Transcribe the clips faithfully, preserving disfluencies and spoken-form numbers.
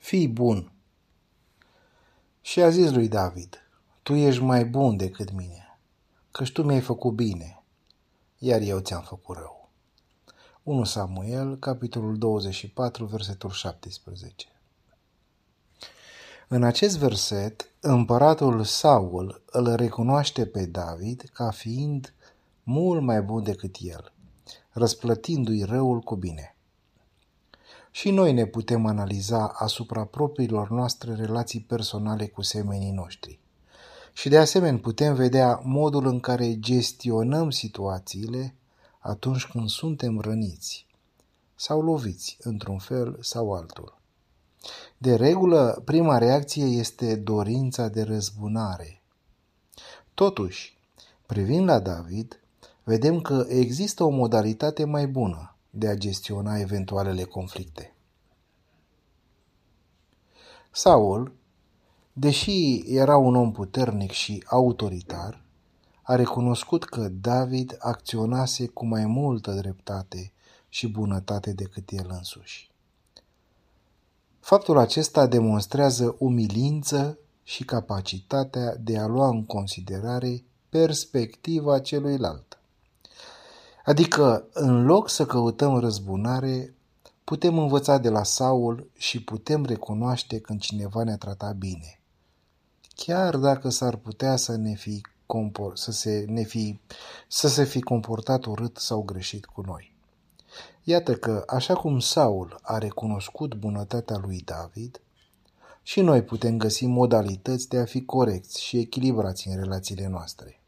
Fii bun. Și a zis lui David: tu ești mai bun decât mine, căci tu mi-ai făcut bine, iar eu ți-am făcut rău. unu Samuel, capitolul douăzeci și patru, versetul șaptesprezece. În acest verset, împăratul Saul îl recunoaște pe David ca fiind mult mai bun decât el, răsplătindu-i răul cu bine. Și noi ne putem analiza asupra propriilor noastre relații personale cu semenii noștri. Și de asemenea putem vedea modul în care gestionăm situațiile atunci când suntem răniți sau loviți într-un fel sau altul. De regulă, prima reacție este dorința de răzbunare. Totuși, privind la David, vedem că există o modalitate mai bună de a gestiona eventualele conflicte. Saul, deși era un om puternic și autoritar, a recunoscut că David acționase cu mai multă dreptate și bunătate decât el însuși. Faptul acesta demonstrează umilință și capacitatea de a lua în considerare perspectiva celuilalt. Adică, în loc să căutăm răzbunare, putem învăța de la Saul și putem recunoaște când cineva ne-a tratat bine, chiar dacă s-ar putea să ne fi, compor- să se, ne fi, să se fi comportat urât sau greșit cu noi. Iată că, așa cum Saul a recunoscut bunătatea lui David, și noi putem găsi modalități de a fi corecți și echilibrați în relațiile noastre.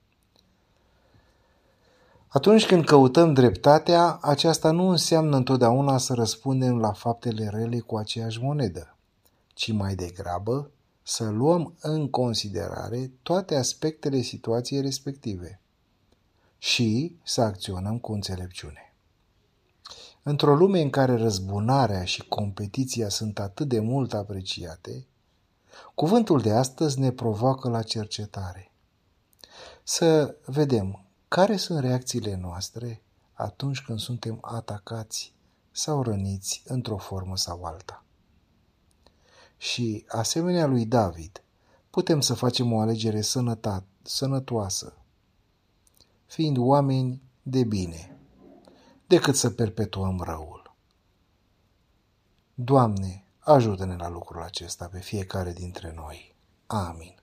Atunci când căutăm dreptatea, aceasta nu înseamnă întotdeauna să răspundem la faptele rele cu aceeași monedă, ci mai degrabă să luăm în considerare toate aspectele situației respective și să acționăm cu înțelepciune. Într-o lume în care răzbunarea și competiția sunt atât de mult apreciate, cuvântul de astăzi ne provoacă la cercetare. Să vedem care sunt reacțiile noastre atunci când suntem atacați sau răniți într-o formă sau alta. Și, asemenea lui David, putem să facem o alegere sănătate, sănătoasă, fiind oameni de bine, decât să perpetuăm răul. Doamne, ajută-ne la lucrul acesta pe fiecare dintre noi. Amin.